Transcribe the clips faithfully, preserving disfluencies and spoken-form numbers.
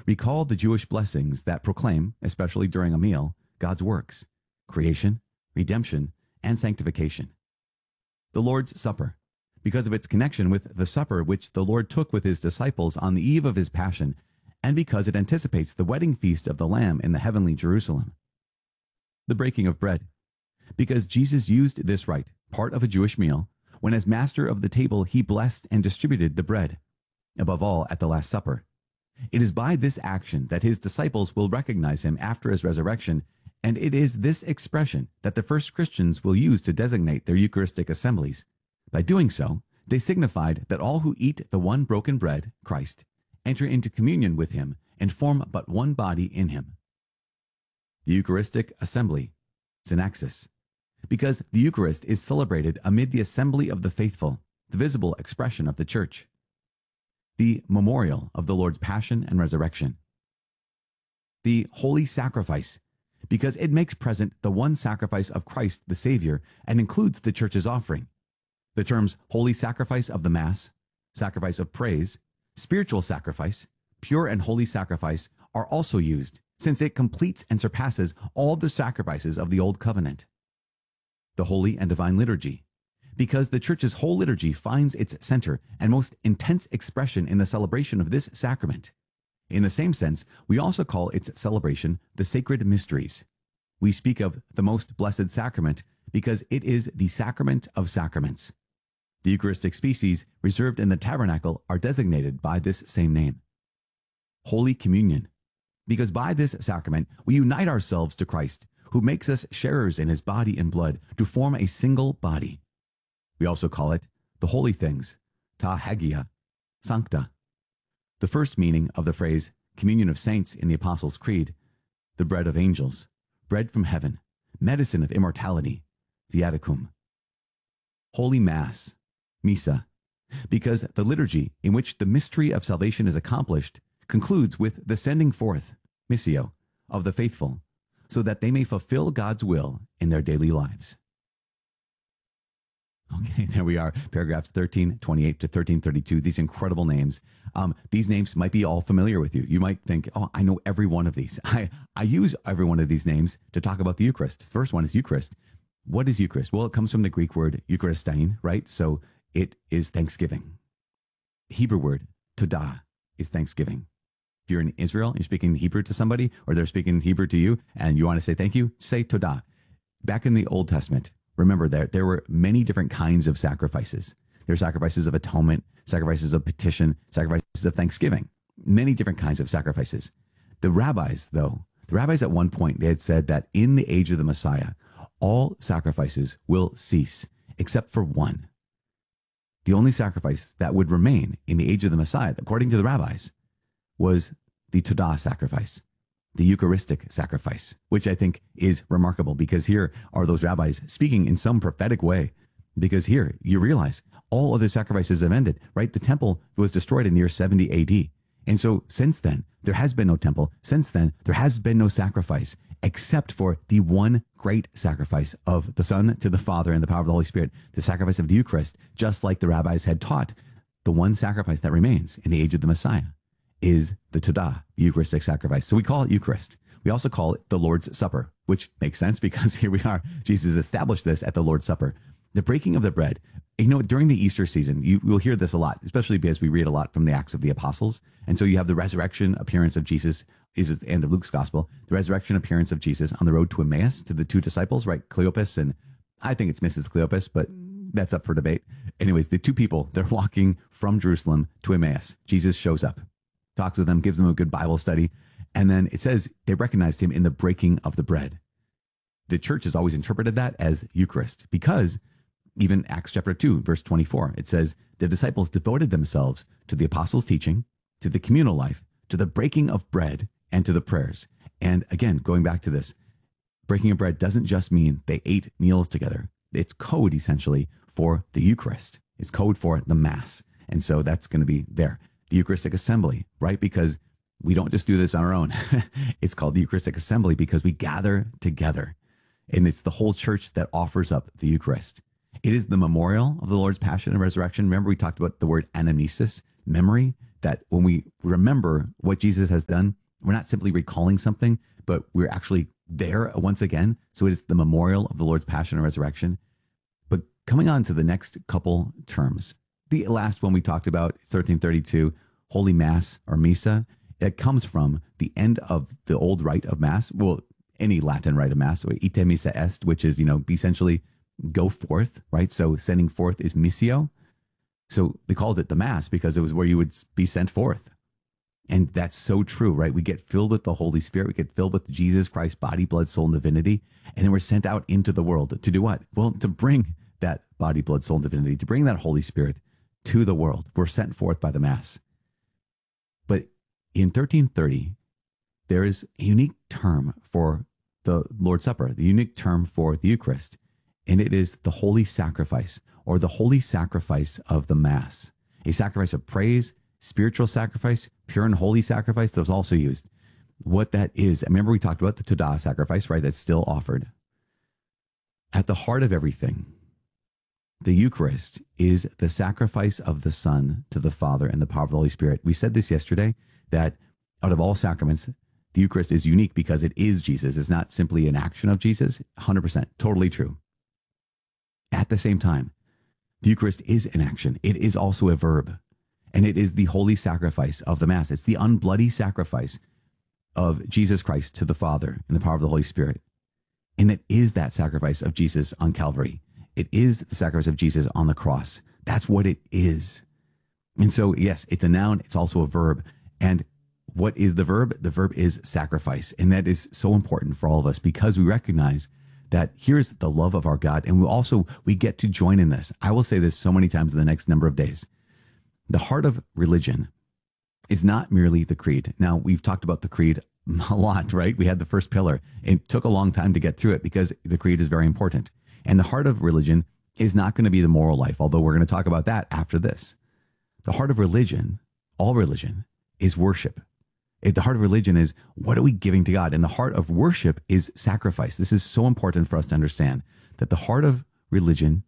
recall the Jewish blessings that proclaim, especially during a meal, God's works, creation, redemption, and sanctification. The Lord's Supper, because of its connection with the supper which the Lord took with his disciples on the eve of his passion, and because it anticipates the wedding feast of the Lamb in the heavenly Jerusalem. The breaking of bread, because Jesus used this rite, part of a Jewish meal, when as master of the table he blessed and distributed the bread, above all at the Last Supper. It is by this action that his disciples will recognize him after his resurrection, and it is this expression that the first Christians will use to designate their Eucharistic assemblies. By doing so, they signified that all who eat the one broken bread, Christ, enter into communion with him and form but one body in him. The Eucharistic assembly, synaxis, because the Eucharist is celebrated amid the assembly of the faithful, the visible expression of the Church. The memorial of the Lord's passion and resurrection. The holy sacrifice, because it makes present the one sacrifice of Christ the Savior and includes the Church's offering. The terms holy sacrifice of the Mass, sacrifice of praise, spiritual sacrifice, pure and holy sacrifice are also used, since it completes and surpasses all the sacrifices of the Old Covenant. The holy and divine liturgy, because the Church's whole liturgy finds its center and most intense expression in the celebration of this sacrament. In the same sense, we also call its celebration the sacred mysteries. We speak of the most blessed sacrament because it is the sacrament of sacraments. The Eucharistic species reserved in the tabernacle are designated by this same name. Holy Communion, because by this sacrament we unite ourselves to Christ, who makes us sharers in his body and blood to form a single body. We also call it the holy things, ta hagia, sancta. The first meaning of the phrase communion of saints in the Apostles' Creed, the bread of angels, bread from heaven, medicine of immortality, viaticum. Holy Mass, Missa, because the liturgy in which the mystery of salvation is accomplished concludes with the sending forth, missio, of the faithful, so that they may fulfill God's will in their daily lives. Okay, there we are, paragraphs thirteen twenty-eight to thirteen thirty-two, these incredible names. Um, these names might be all familiar with you. You might think, oh, I know every one of these. I, I use every one of these names to talk about the Eucharist. The first one is Eucharist. What is Eucharist? Well, it comes from the Greek word Eucharistein, right? So it is thanksgiving. The Hebrew word, todah, is thanksgiving. If you're in Israel and you're speaking Hebrew to somebody, or they're speaking Hebrew to you, and you want to say thank you, say todah. Back in the Old Testament, remember that there were many different kinds of sacrifices. There are sacrifices of atonement, sacrifices of petition, sacrifices of thanksgiving, many different kinds of sacrifices. The rabbis, though, the rabbis at one point, they had said that in the age of the Messiah, all sacrifices will cease except for one. The only sacrifice that would remain in the age of the Messiah, according to the rabbis, was the Todah sacrifice, the Eucharistic sacrifice, which I think is remarkable because here are those rabbis speaking in some prophetic way. Because here you realize all other sacrifices have ended, right? The temple was destroyed in the year seventy A D. And so since then, there has been no temple. Since then, there has been no sacrifice except for the one great sacrifice of the Son to the Father and the power of the Holy Spirit, the sacrifice of the Eucharist, just like the rabbis had taught. The one sacrifice that remains in the age of the Messiah is the Todah, the Eucharistic sacrifice. So we call it Eucharist. We also call it the Lord's Supper, which makes sense because here we are. Jesus established this at the Lord's Supper. The breaking of the bread. You know, during the Easter season, you will hear this a lot, especially because we read a lot from the Acts of the Apostles. And so you have the resurrection appearance of Jesus, is at the end of Luke's Gospel, the resurrection appearance of Jesus on the road to Emmaus to the two disciples, right? Cleopas, and I think it's Missus Cleopas, but that's up for debate. Anyways, the two people, they're walking from Jerusalem to Emmaus. Jesus shows up, talks with them, gives them a good Bible study. And then it says they recognized him in the breaking of the bread. The church has always interpreted that as Eucharist because even Acts chapter two, verse twenty-four, it says the disciples devoted themselves to the apostles' teaching, to the communal life, to the breaking of bread, and to the prayers. And again, going back to this, breaking of bread doesn't just mean they ate meals together. It's code essentially for the Eucharist. It's code for the Mass. And so that's going to be there. The Eucharistic assembly, right? Because we don't just do this on our own. It's called the Eucharistic assembly because we gather together. And it's the whole church that offers up the Eucharist. It is the memorial of the Lord's passion and resurrection. Remember, we talked about the word anamnesis, memory. that when we remember what Jesus has done, we're not simply recalling something, but we're actually there once again. So it is the memorial of the Lord's passion and resurrection. But coming on to the next couple terms, the last one we talked about, thirteen thirty-two, Holy Mass or Missa, it comes from the end of the old rite of Mass. Well, any Latin rite of Mass, or ite missa est, which is, you know, essentially go forth, right? So sending forth is missio. So they called it the Mass because it was where you would be sent forth. And that's so true, right? We get filled with the Holy Spirit. We get filled with Jesus Christ, body, blood, soul, and divinity. And then we're sent out into the world to do what? Well, to bring that body, blood, soul, and divinity, to bring that Holy Spirit to the world. We're sent forth by the Mass. But in thirteen thirty, there is a unique term for the Lord's Supper, the unique term for the Eucharist, and it is the holy sacrifice, or the holy sacrifice of the Mass. A sacrifice of praise, spiritual sacrifice, pure and holy sacrifice that was also used. What that is, remember we talked about the Todah sacrifice, right? That's still offered. At the heart of everything, the Eucharist is the sacrifice of the Son to the Father and the power of the Holy Spirit. We said this yesterday, that out of all sacraments, the Eucharist is unique because it is Jesus. It's not simply an action of Jesus. one hundred percent, totally true. At the same time, the Eucharist is an action. It is also a verb. And it is the holy sacrifice of the Mass. It's the unbloody sacrifice of Jesus Christ to the Father in the power of the Holy Spirit. And it is that sacrifice of Jesus on Calvary. It is the sacrifice of Jesus on the cross. That's what it is. And so, yes, it's a noun. It's also a verb. And what is the verb? The verb is sacrifice. And that is so important for all of us because we recognize that here's the love of our God. And we also, we get to join in this. I will say this so many times in the next number of days. The heart of religion is not merely the creed. Now, we've talked about the creed a lot, right? We had the first pillar. It took a long time to get through it because the creed is very important. And the heart of religion is not going to be the moral life, although we're going to talk about that after this. The heart of religion, all religion, is worship. At the heart of religion is, what are we giving to God? And the heart of worship is sacrifice. This is so important for us to understand that the heart of religion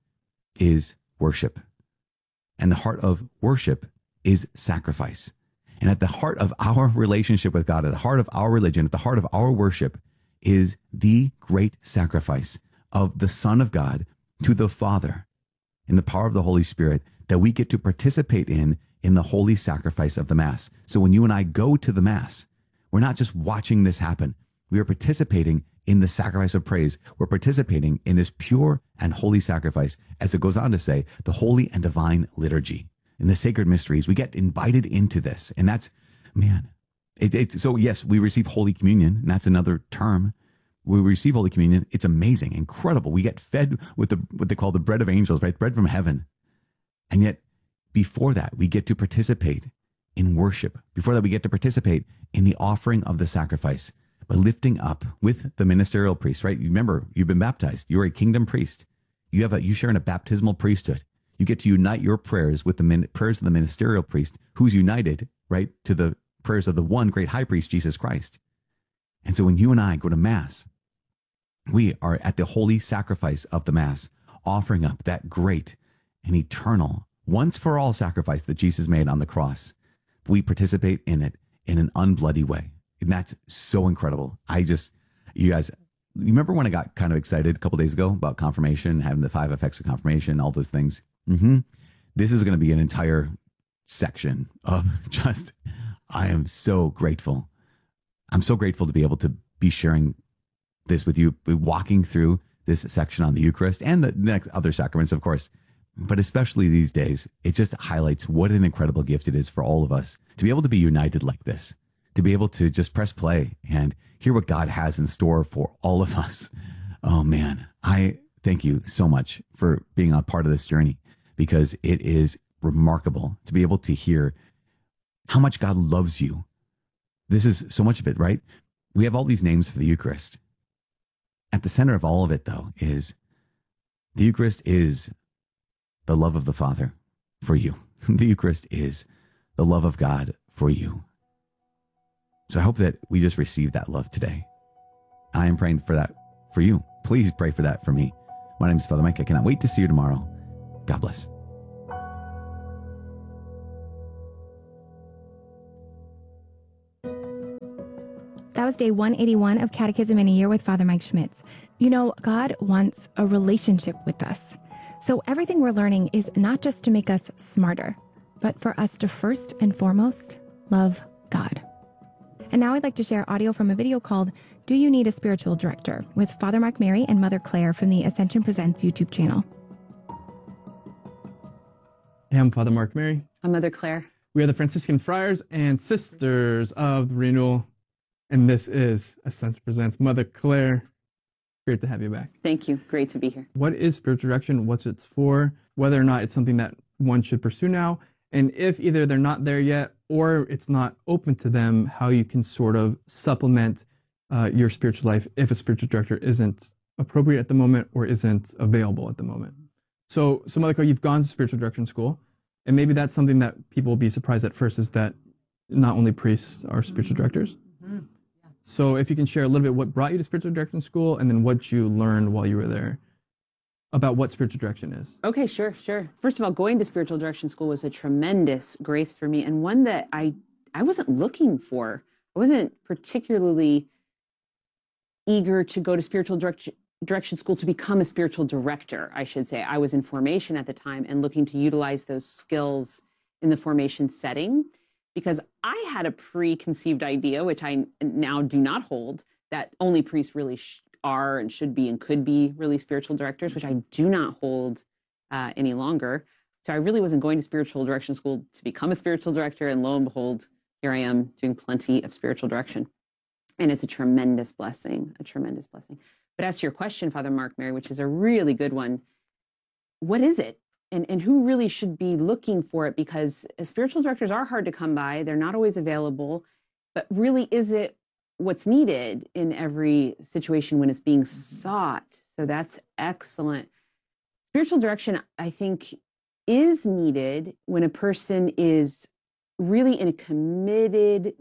is worship. And the heart of worship is sacrifice. And at the heart of our relationship with God, at the heart of our religion, at the heart of our worship is the great sacrifice of the Son of God to the Father in the power of the Holy Spirit that we get to participate in in the holy sacrifice of the Mass. So when you and I go to the Mass, we're not just watching this happen. We are participating in the sacrifice of praise. We're participating in this pure and holy sacrifice, as it goes on to say, the holy and divine liturgy. In the sacred mysteries, we get invited into this. And that's, man, it, it's so yes, we receive Holy Communion, and that's another term. We receive Holy Communion. It's amazing, incredible. We get fed with the what they call the bread of angels, right? Bread from heaven. And yet, before that, we get to participate in worship. Before that, we get to participate in the offering of the sacrifice by lifting up with the ministerial priest, right? Remember, you've been baptized. You're a kingdom priest. You have a, you share in a baptismal priesthood. You get to unite your prayers with the min, prayers of the ministerial priest, who's united, right, to the prayers of the one great high priest, Jesus Christ. And so when you and I go to Mass, we are at the holy sacrifice of the Mass, offering up that great and eternal, once for all sacrifice that Jesus made on the cross. We participate in it in an unbloody way. And that's so incredible. I just, you guys, you remember when I got kind of excited a couple days ago about confirmation, having the five effects of confirmation, all those things? Mm-hmm. This is going to be an entire section of just, I am so grateful. I'm so grateful to be able to be sharing this with you, walking through this section on the Eucharist and the next other sacraments, of course. But especially these days, it just highlights what an incredible gift it is for all of us to be able to be united like this, to be able to just press play and hear what God has in store for all of us. Oh man, I thank you so much for being a part of this journey, because it is remarkable to be able to hear how much God loves you. This is so much of it, right? We have all these names for the Eucharist. At the center of all of it, though, is the Eucharist is the love of the Father for you. The Eucharist is the love of God for you. So I hope that we just receive that love today. I am praying for that for you. Please pray for that for me. My name is Father Mike. I cannot wait to see you tomorrow. God bless. That was day one eighty-one of Catechism in a Year with Father Mike Schmitz. You know, God wants a relationship with us. So everything we're learning is not just to make us smarter, but for us to first and foremost love God. And now I'd like to share audio from a video called Do You Need a Spiritual Director? With Father Mark Mary and Mother Claire from the Ascension Presents YouTube channel. Hey, I'm Father Mark Mary. I'm Mother Claire. We are the Franciscan Friars and Sisters of the Renewal, and this is Ascension Presents. Mother Claire, great to have you back. Thank you. Great to be here. What is spiritual direction? What's it for? Whether or not it's something that one should pursue now, and if either they're not there yet or it's not open to them, how you can sort of supplement uh, your spiritual life if a spiritual director isn't appropriate at the moment or isn't available at the moment. So, so Mother Claire, you've gone to spiritual direction school. And maybe that's something that people will be surprised at first, is that not only priests are spiritual directors. Mm-hmm. Yeah. So if you can share a little bit what brought you to spiritual direction school and then what you learned while you were there about what spiritual direction is. Okay, sure, sure. First of all, going to spiritual direction school was a tremendous grace for me, and one that I, I wasn't looking for. I wasn't particularly eager to go to spiritual direction direction school to become a spiritual director, I should say. I was in formation at the time and looking to utilize those skills in the formation setting, because I had a preconceived idea, which I now do not hold, that only priests really sh- are and should be and could be really spiritual directors, which I do not hold uh, any longer. So I really wasn't going to spiritual direction school to become a spiritual director, and lo and behold, here I am doing plenty of spiritual direction. And it's a tremendous blessing, a tremendous blessing. But as to your question, Father Mark Mary, which is a really good one, what is it? And, and who really should be looking for it? Because spiritual directors are hard to come by. They're not always available. But really, is it what's needed in every situation when it's being sought? So that's excellent. Spiritual direction, I think, is needed when a person is really in a committed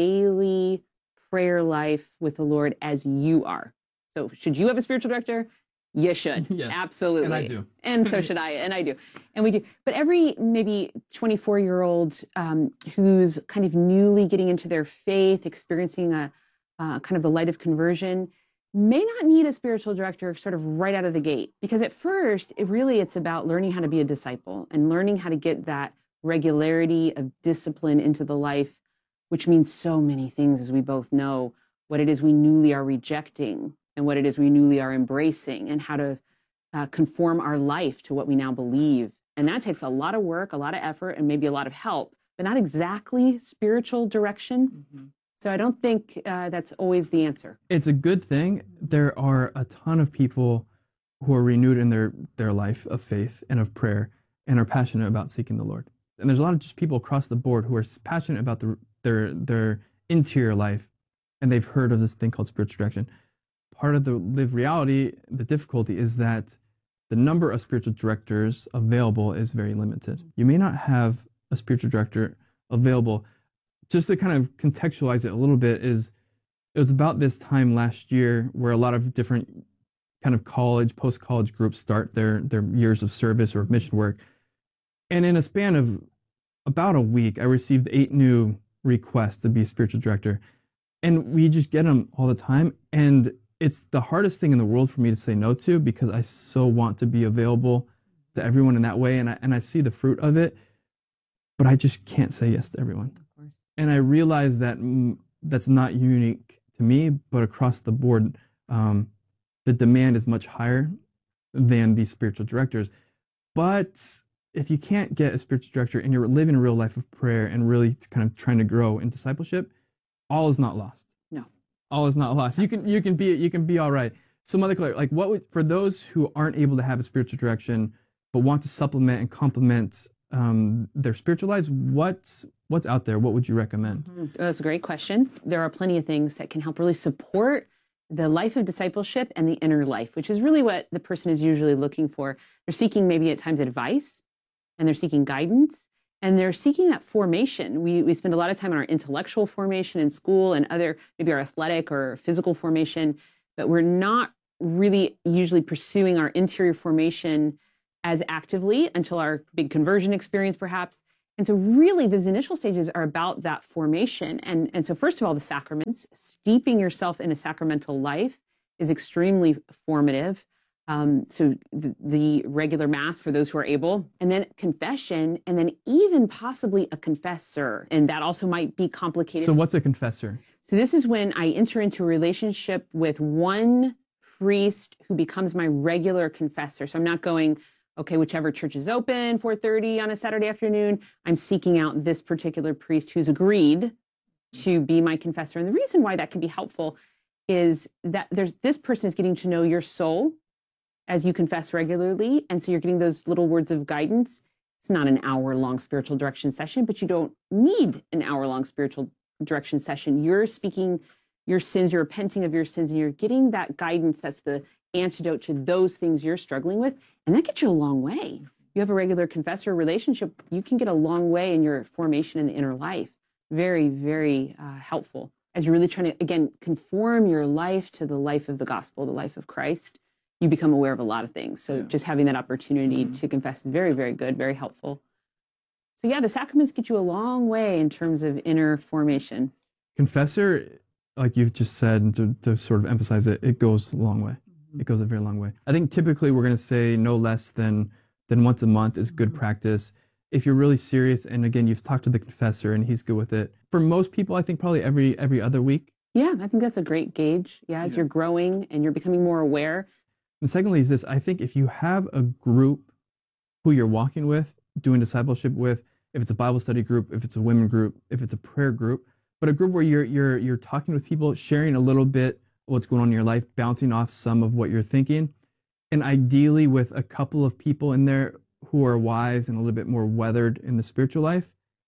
daily prayer life with the Lord as you are. So should you have a spiritual director? You should. Yes, absolutely. and I do. And so should I, and I do. And we do. But every maybe twenty-four-year-old um, who's kind of newly getting into their faith, experiencing a uh, kind of the light of conversion, may not need a spiritual director sort of right out of the gate. Because at first, it really, it's about learning how to be a disciple and learning how to get that regularity of discipline into the life, which means so many things, as we both know, what it is we newly are rejecting and what it is we newly are embracing, and how to uh, conform our life to what we now believe. And that takes a lot of work, a lot of effort, and maybe a lot of help, but not exactly spiritual direction. Mm-hmm. So I don't think uh, that's always the answer. It's a good thing. There are a ton of people who are renewed in their, their life of faith and of prayer and are passionate about seeking the Lord. And there's a lot of just people across the board who are passionate about the, their, their interior life, and they've heard of this thing called spiritual direction. Part of the lived reality, the difficulty is that the number of spiritual directors available is very limited. You may not have a spiritual director available. Just to kind of contextualize it a little bit, is it was about this time last year where a lot of different kind of college, post-college groups start their, their years of service or mission work. And in a span of about a week, I received eight new requests to be a spiritual director. And we just get them all the time. And it's the hardest thing in the world for me to say no to, because I so want to be available to everyone in that way. And I, and I see the fruit of it, but I just can't say yes to everyone. Of course. And I realize that mm, that's not unique to me, but across the board, um, the demand is much higher than these spiritual directors. But if you can't get a spiritual director and you're living a real life of prayer and really kind of trying to grow in discipleship, all is not lost. No. All is not lost. You can you can be you can be all right. So Mother Claire, like what would, for those who aren't able to have a spiritual direction but want to supplement and complement um, their spiritual lives, what's what's out there? What would you recommend? Mm-hmm. That's a great question. There are plenty of things that can help really support the life of discipleship and the inner life, which is really what the person is usually looking for. They're seeking maybe at times advice, and they're seeking guidance, and they're seeking that formation. We we spend a lot of time on our intellectual formation in school and other, maybe our athletic or physical formation, but we're not really usually pursuing our interior formation as actively until our big conversion experience, perhaps. And so really these initial stages are about that formation. And, and so first of all, the sacraments, steeping yourself in a sacramental life is extremely formative. Um, so the, the regular mass for those who are able, and then confession, and then even possibly a confessor. And that also might be complicated. So what's a confessor? So this is when I enter into a relationship with one priest who becomes my regular confessor. So I'm not going, okay, whichever church is open, four thirty on a Saturday afternoon, I'm seeking out this particular priest who's agreed to be my confessor. And the reason why that can be helpful is that there's this person is getting to know your soul as you confess regularly. And so you're getting those little words of guidance. It's not an hour-long spiritual direction session, but you don't need an hour-long spiritual direction session. You're speaking your sins, you're repenting of your sins, and you're getting that guidance that's the antidote to those things you're struggling with. And that gets you a long way. You have a regular confessor relationship, you can get a long way in your formation in the inner life. Very, very uh, helpful as you're really trying to, again, conform your life to the life of the gospel, the life of Christ. You become aware of a lot of things. So yeah. just having that opportunity mm-hmm. to confess is very, very good, very helpful. So yeah, the sacraments get you a long way in terms of inner formation. Confessor, like you've just said, to, to sort of emphasize it, it goes a long way. Mm-hmm. It goes a very long way. I think typically we're going to say no less than, than once a month is good practice. If you're really serious, and again, you've talked to the confessor and he's good with it. For most people, I think probably every every other week. Yeah, I think that's a great gauge. Yeah, as yeah. you're growing and you're becoming more aware. And secondly is this, I think if you have a group who you're walking with, doing discipleship with, if it's a Bible study group, if it's a women group, if it's a prayer group, but a group where you're you're you're talking with people, sharing a little bit of what's going on in your life, bouncing off some of what you're thinking, and ideally with a couple of people in there who are wise and a little bit more weathered in the spiritual life.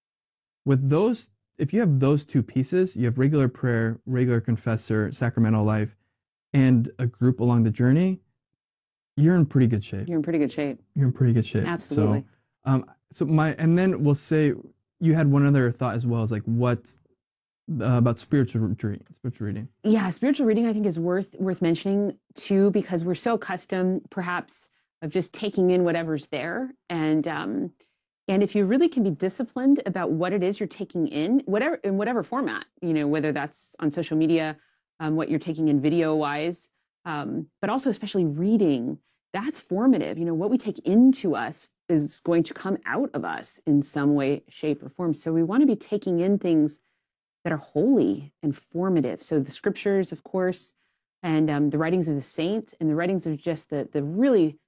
With those, if you have those two pieces, you have regular prayer, regular confessor, sacramental life, and a group along the journey, you're in pretty good shape. You're in pretty good shape. You're in pretty good shape. Absolutely. So, um, so my, and then we'll say you had one other thought as well, is like what uh, about spiritual reading, spiritual reading. Yeah, spiritual reading I think is worth worth mentioning too, because we're so accustomed, perhaps, of just taking in whatever's there, and um, and if you really can be disciplined about what it is you're taking in, whatever in whatever format, you know, whether that's on social media, um, what you're taking in video wise, um, but also especially reading. That's formative. You know, what we take into us is going to come out of us in some way, shape, or form. So we want to be taking in things that are holy and formative. So the scriptures, of course, and um, the writings of the saints, and the writings of just the the really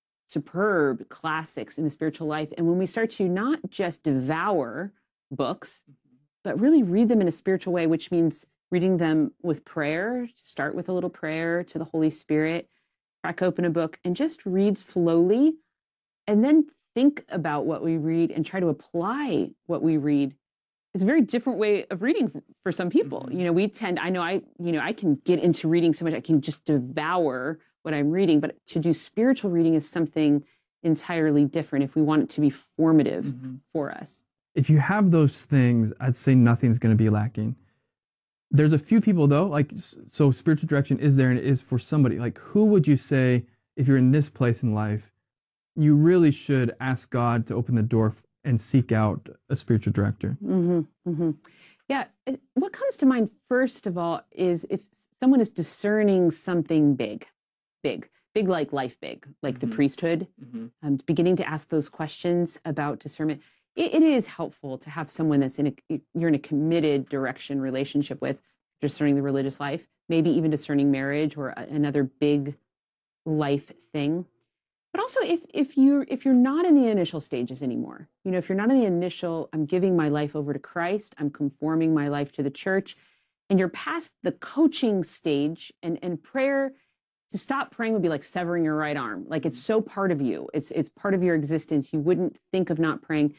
superb classics in the spiritual life. And when we start to not just devour books, but really read them in a spiritual way, which means reading them with prayer, start with a little prayer to the Holy Spirit, crack open a book and just read slowly, and then think about what we read and try to apply what we read. It's a very different way of reading for some people. You know, we tend, I know I, you know, I can get into reading so much, I can just devour what I'm reading, but to do spiritual reading is something entirely different if we want it to be formative mm-hmm. for us. If you have those things, I'd say nothing's going to be lacking. There's a few people though, like, so spiritual direction is there and it is for somebody. Like, who would you say, if you're in this place in life, you really should ask God to open the door and seek out a spiritual director? Mm-hmm, mm-hmm. Yeah. What comes to mind first of all is if someone is discerning something big, big, big like life big, like mm-hmm. the priesthood, mm-hmm. um, beginning to ask those questions about discernment. It, it is helpful to have someone that's in a, you're in a committed direction relationship with, discerning the religious life, maybe even discerning marriage or a, another big life thing. But also if if you're if you're not in the initial stages anymore, you know, if you're not in the initial, I'm giving my life over to Christ, I'm conforming my life to the church, and you're past the coaching stage, and, and prayer, to stop praying would be like severing your right arm. Like, it's so part of you. It's it's part of your existence. You wouldn't think of not praying.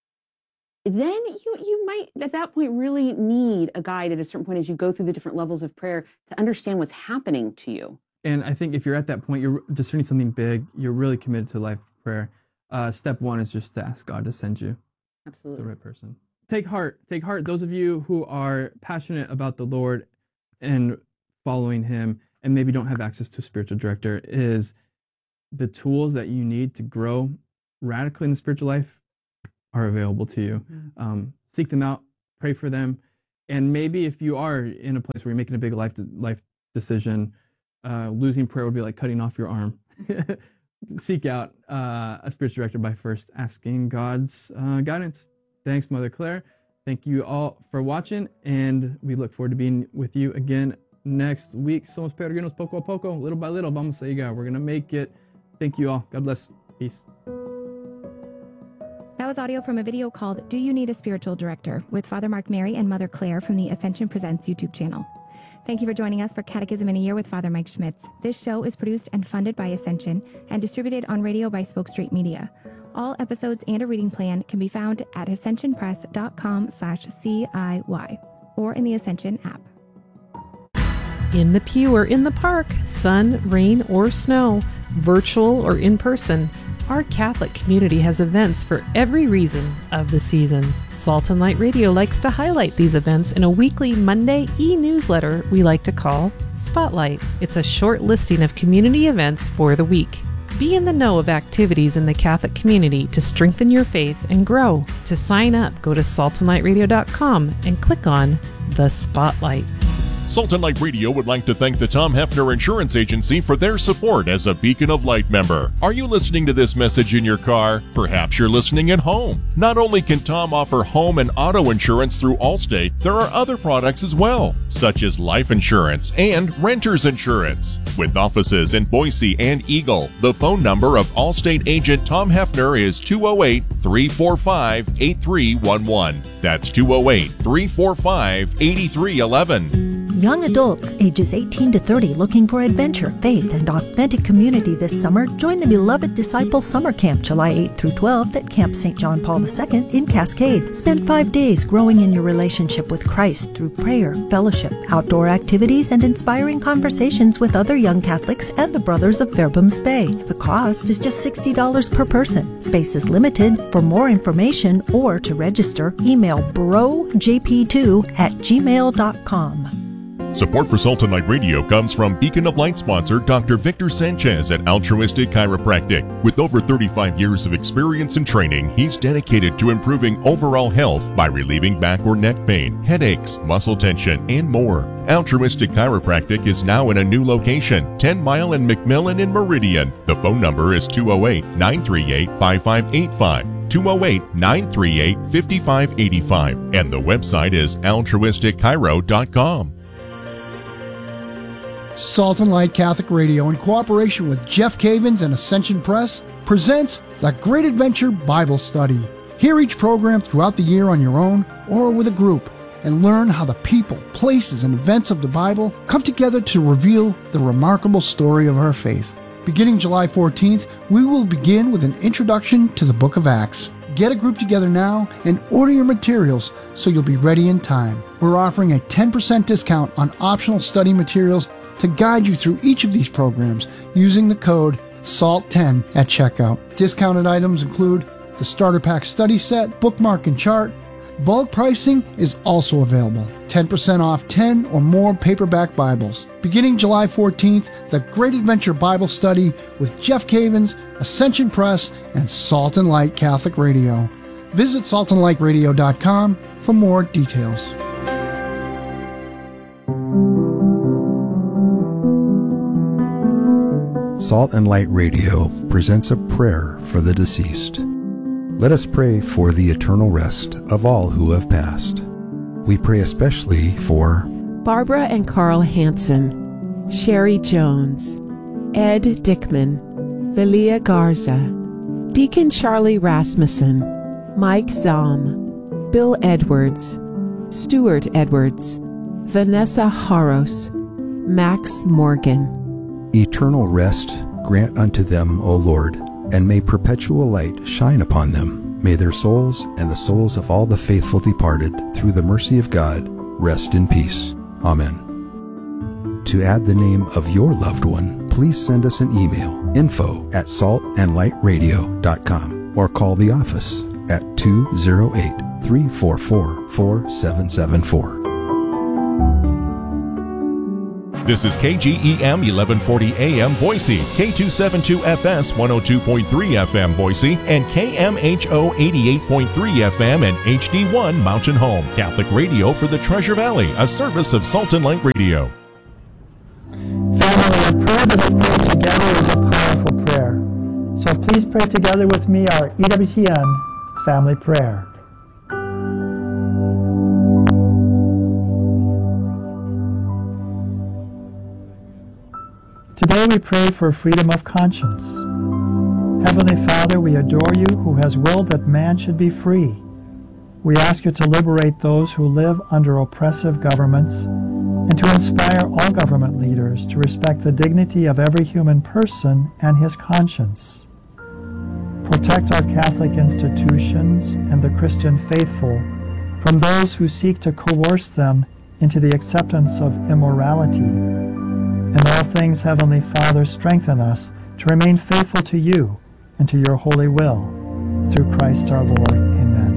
Then you you might at that point really need a guide at a certain point as you go through the different levels of prayer to understand what's happening to you. And I think if you're at that point, you're discerning something big, you're really committed to life of prayer. Uh, step one is just to ask God to send you Absolutely. the right person. Take heart. Take heart. Those of you who are passionate about the Lord and following him and maybe don't have access to a spiritual director, is the tools that you need to grow radically in the spiritual life are available to you. Um, seek them out, pray for them, and maybe if you are in a place where you're making a big life life decision, uh, losing prayer would be like cutting off your arm. Seek out uh, a spiritual director by first asking God's uh, guidance. Thanks, Mother Claire. Thank you all for watching, and we look forward to being with you again next week. Somos peregrinos poco a poco, little by little. Vamos a llegar. We're going to make it. Thank you all. God bless. Peace. That was audio from a video called Do You Need a Spiritual Director with Father Mark Mary and Mother Claire from the Ascension Presents YouTube channel. Thank you for joining us for Catechism in a Year with Father Mike Schmitz. This show is produced and funded by Ascension and distributed on radio by Spoke Street Media. All episodes and a reading plan can be found at ascensionpress.com slash CIY or in the Ascension app. In the pew or in the park, sun, rain, or snow, virtual or in person, our Catholic community has events for every reason of the season. Salt and Light Radio likes to highlight these events in a weekly Monday e-newsletter we like to call Spotlight. It's a short listing of community events for the week. Be in the know of activities in the Catholic community to strengthen your faith and grow. To sign up, go to salt and light radio dot com and click on the Spotlight. Salt and Light Radio would like to thank the Tom Hefner Insurance Agency for their support as a Beacon of Light member. Are you listening to this message in your car? Perhaps you're listening at home. Not only can Tom offer home and auto insurance through Allstate, there are other products as well, such as life insurance and renter's insurance. With offices in Boise and Eagle, the phone number of Allstate agent Tom Hefner is two oh eight, three four five, eight three one one. That's two oh eight, three four five, eight three one one. Young adults ages eighteen to thirty looking for adventure, faith, and authentic community this summer, join the Beloved Disciple Summer Camp July eighth through twelfth at Camp Saint John Paul the Second in Cascade. Spend five days growing in your relationship with Christ through prayer, fellowship, outdoor activities, and inspiring conversations with other young Catholics and the Brothers of Fairbanks Bay. The cost is just sixty dollars per person. Space is limited. For more information or to register, email bro j p two at gmail dot com. Support for Salt and Light Radio comes from Beacon of Light sponsor Doctor Victor Sanchez at Altruistic Chiropractic. With over thirty-five years of experience and training, he's dedicated to improving overall health by relieving back or neck pain, headaches, muscle tension, and more. Altruistic Chiropractic is now in a new location, ten mile and McMillan in Meridian. The phone number is two oh eight, nine three eight, five five eight five. two oh eight, nine three eight, five five eight five. And the website is altruistic chiro dot com. Salt and Light Catholic Radio, in cooperation with Jeff Cavins and Ascension Press, presents The Great Adventure Bible Study. Hear each program throughout the year on your own or with a group, and learn how the people, places, and events of the Bible come together to reveal the remarkable story of our faith. Beginning July fourteenth, we will begin with an introduction to the book of Acts. Get a group together now and order your materials so you'll be ready in time. We're offering a ten percent discount on optional study materials to guide you through each of these programs using the code S A L T ten at checkout. Discounted items include the Starter Pack Study Set, Bookmark and Chart. Bulk pricing is also available. ten percent off ten or more paperback Bibles. Beginning July fourteenth, The Great Adventure Bible Study with Jeff Cavins, Ascension Press, and Salt and Light Catholic Radio. Visit salt and light radio dot com for more details. Salt and Light Radio presents a prayer for the deceased. Let us pray for the eternal rest of all who have passed. We pray especially for Barbara and Carl Hansen, Sherry Jones, Ed Dickman, Velia Garza, Deacon Charlie Rasmussen, Mike Zahm, Bill Edwards, Stuart Edwards, Vanessa Haros, Max Morgan. Eternal rest grant unto them, O Lord, and may perpetual light shine upon them. May their souls and the souls of all the faithful departed, through the mercy of God, rest in peace. Amen. To add the name of your loved one, please send us an email, info at salt and light radio dot com, or call the office at two oh eight, three four four, four seven seven four. This is K G E M eleven forty A M Boise, K two seventy-two F S one oh two point three F M Boise, and K M H O eighty-eight point three F M and H D one Mountain Home. Catholic Radio for the Treasure Valley, a service of Salt and Light Radio. Family, a prayer that I pray together is a powerful prayer. So please pray together with me our E W T N family prayer. Today we pray for freedom of conscience. Heavenly Father, we adore you who has willed that man should be free. We ask you to liberate those who live under oppressive governments and to inspire all government leaders to respect the dignity of every human person and his conscience. Protect our Catholic institutions and the Christian faithful from those who seek to coerce them into the acceptance of immorality. In all things, Heavenly Father, strengthen us to remain faithful to you and to your holy will. Through Christ our Lord. Amen.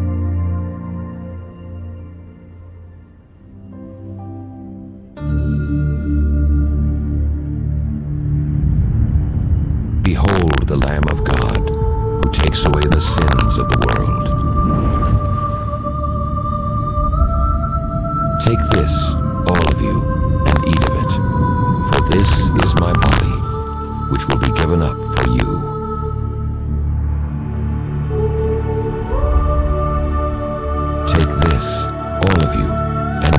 Behold the Lamb of God, who takes away the sins of the world. Take this, all of you, and eat of it. For this is my body, which will be given up for you.